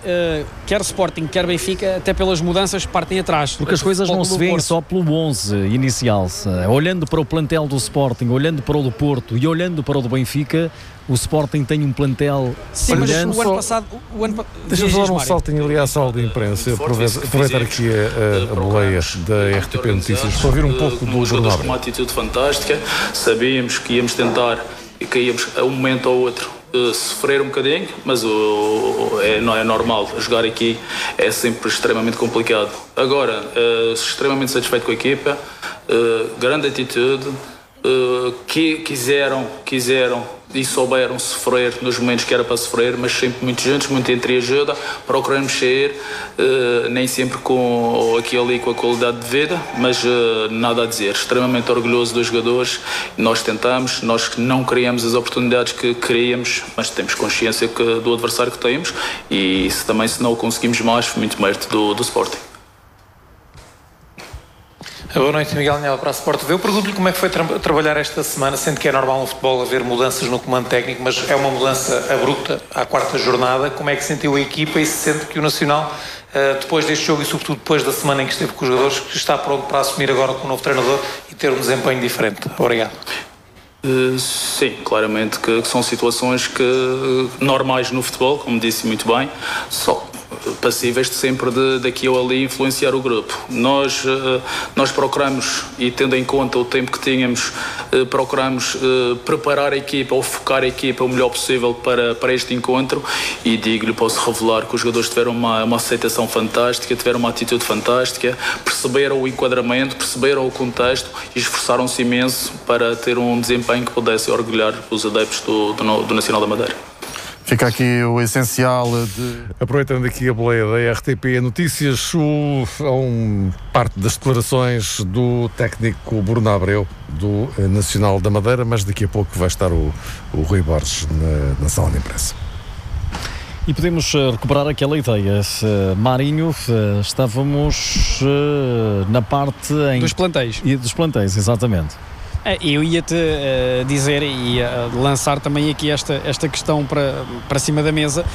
quer Sporting, quer Benfica, até pelas mudanças, partem atrás. Porque as coisas não se veem só pelo 11 inicial. Olhando para o plantel do Sporting, olhando para o do Porto e olhando para o do Benfica, o Sporting tem um plantel semelhante. Mas o ano passado... Deixa-me dar um saltinho ali à sala de imprensa, aproveitar aqui a boleia da RTP Notícias para ouvir um pouco do jornal. Com uma atitude fantástica, sabíamos que íamos tentar e que íamos a um momento ou outro sofrer um bocadinho, mas não é normal. Jogar aqui é sempre extremamente complicado. Agora, extremamente satisfeito com a equipa, grande atitude, que quiseram e souberam sofrer nos momentos que era para sofrer, mas sempre muito juntos, muito entreajuda, procuramos sair, nem sempre com a qualidade de vida, mas nada a dizer, extremamente orgulhoso dos jogadores. Nós tentamos, nós não criamos as oportunidades que queríamos, mas temos consciência do adversário que temos, e se não o conseguimos mais, muito mérito do Sporting. Boa noite, Miguel Anhela para a Sport TV. Eu pergunto-lhe como é que foi trabalhar esta semana, sendo que é normal no futebol haver mudanças no comando técnico, mas é uma mudança abrupta à quarta jornada. Como é que sentiu a equipa e se sente que o Nacional, depois deste jogo e sobretudo depois da semana em que esteve com os jogadores, que está pronto para assumir agora com o novo treinador e ter um desempenho diferente? Obrigado. Sim, claramente que são situações normais no futebol, como disse muito bem, só passíveis de sempre daqui ou ali influenciar o grupo. Nós procuramos, e tendo em conta o tempo que tínhamos, procuramos preparar a equipa ou focar a equipa o melhor possível para este encontro, e digo-lhe, posso revelar que os jogadores tiveram uma aceitação fantástica, tiveram uma atitude fantástica, perceberam o enquadramento, perceberam o contexto e esforçaram-se imenso para ter um desempenho que pudesse orgulhar os adeptos do Nacional da Madeira. Fica aqui o essencial de... Aproveitando aqui a boleia da RTP Notícias, parte das declarações do técnico Bruno Abreu, do Nacional da Madeira, mas daqui a pouco vai estar o Rui Borges na sala de imprensa. E podemos recuperar aquela ideia. Marinho, estávamos na parte dos plantéis. E dos plantéis, exatamente. Eu ia-te dizer e lançar também aqui esta questão para cima da mesa.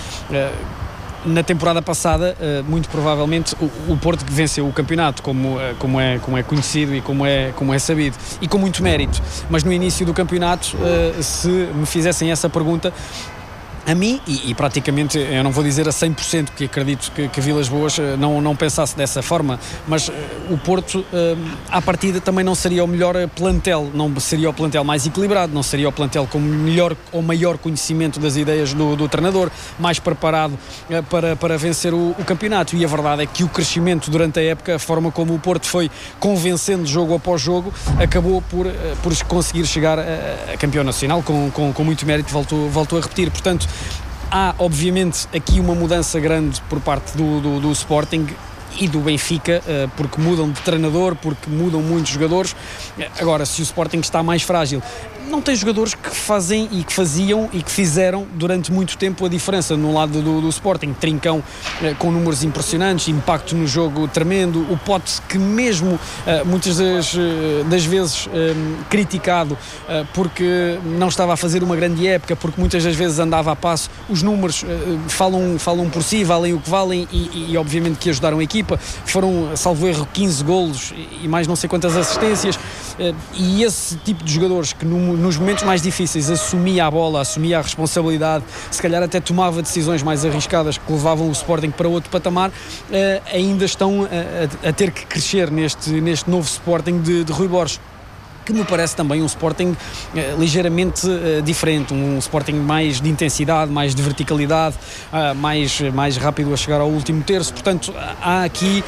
Na temporada passada, muito provavelmente, o Porto venceu o campeonato, como é conhecido e como é sabido, e com muito mérito. Mas no início do campeonato, se me fizessem essa pergunta, a mim, e praticamente, eu não vou dizer a 100%, porque acredito que Vilas Boas não pensasse dessa forma, mas o Porto, à partida, também não seria o melhor plantel, não seria o plantel mais equilibrado, não seria o plantel com melhor ou maior conhecimento das ideias do treinador, mais preparado para vencer o campeonato. E a verdade é que o crescimento durante a época, a forma como o Porto foi convencendo jogo após jogo, acabou por conseguir chegar a campeão nacional com muito mérito, voltou a repetir. Portanto, há obviamente aqui uma mudança grande por parte do Sporting e do Benfica, porque mudam de treinador, porque mudam muitos jogadores. Agora, se o Sporting está mais frágil, não tem jogadores que fazem e que faziam e que fizeram durante muito tempo a diferença no lado do Sporting. Trincão com números impressionantes, impacto no jogo tremendo, o Pote que mesmo muitas das vezes criticado porque não estava a fazer uma grande época, porque muitas das vezes andava a passo, os números falam por si, valem o que valem e obviamente que ajudaram a equipa. Foram, salvo erro, 15 golos e mais não sei quantas assistências, e esse tipo de jogadores que nos momentos mais difíceis assumia a bola, assumia a responsabilidade, se calhar até tomava decisões mais arriscadas que levavam o Sporting para outro patamar, ainda estão a ter que crescer neste novo Sporting de Rui Borges, que me parece também um Sporting ligeiramente diferente, um Sporting mais de intensidade, mais de verticalidade, mais rápido a chegar ao último terço. Portanto, há aqui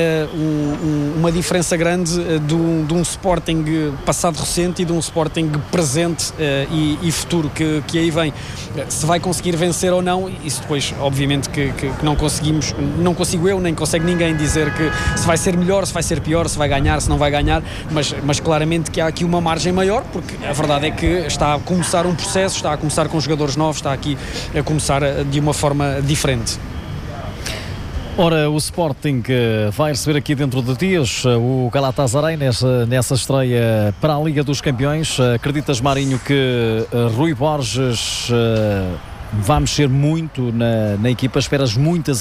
uma diferença grande de um Sporting passado recente e de um Sporting presente e futuro que aí vem. Se vai conseguir vencer ou não, isso depois obviamente que não conseguimos, não consigo eu, nem consegue ninguém dizer que se vai ser melhor, se vai ser pior, se vai ganhar, se não vai ganhar, mas claramente que há aqui uma margem maior, porque a verdade é que está a começar um processo, está a começar com jogadores novos, está aqui a começar de uma forma diferente. Ora, o Sporting vai receber aqui dentro de dias o Galatasaray nessa estreia para a Liga dos Campeões. Acreditas, Marinho, que Rui Borges vai mexer muito na equipa? Esperas muitas